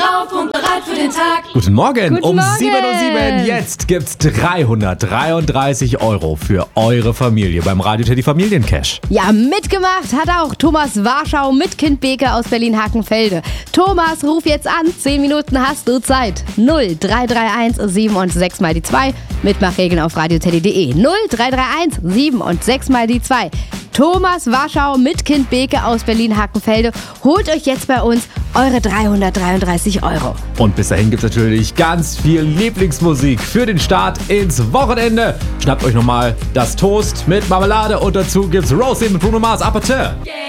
auf und bereit für den Tag. Guten Morgen, Guten um Morgen. 7:07 Uhr. Jetzt gibt's 333 Euro für eure Familie beim Radio Teddy Familiencash. Ja, mitgemacht hat auch Thomas Warschau mit Kind Beke aus Berlin-Hakenfelde. Thomas, ruf jetzt an. 10 Minuten hast du Zeit. 0331 7 und 6 mal die 2. Mitmachregeln auf radioteddy.de. 0331 7 und 6 mal die 2. Thomas Warschau mit Kind Beke aus Berlin-Hakenfelde. Holt euch jetzt bei uns eure 333 Euro. Und bis dahin gibt's natürlich ganz viel Lieblingsmusik für den Start ins Wochenende. Schnappt euch nochmal das Toast mit Marmelade und dazu gibt's Rosie mit Bruno Mars. Appetit! Yeah.